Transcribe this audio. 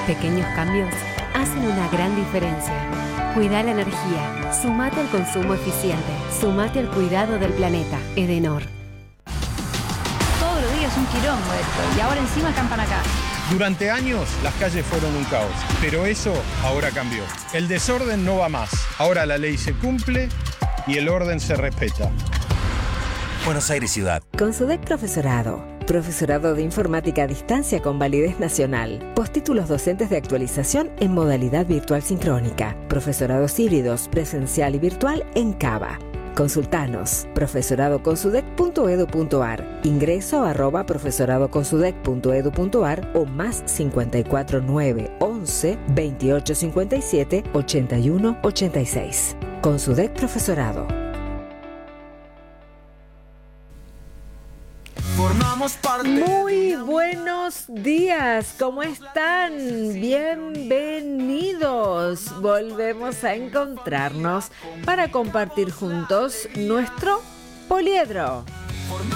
Pequeños cambios hacen una gran diferencia. Cuida la energía. Sumate al consumo eficiente. Sumate al cuidado del planeta. Edenor. Todos los días un quilombo esto, y ahora encima acampan acá. Durante años las calles fueron un caos, pero eso ahora cambió. El desorden no va más. Ahora la ley se cumple y el orden se respeta. Buenos Aires Ciudad. Consudec Profesorado. Profesorado de Informática a Distancia con validez nacional. Postítulos docentes de actualización en modalidad virtual sincrónica. Profesorados híbridos, presencial y virtual en Cava. Consultanos. profesoradoconsudec.edu.ar. Ingreso @profesoradoconsudec.edu.ar o más 54 9 11 28 57 81 86. Consudec Profesorado. Muy buenos días, ¿cómo están? Bienvenidos. Volvemos a encontrarnos para compartir juntos nuestro poliedro.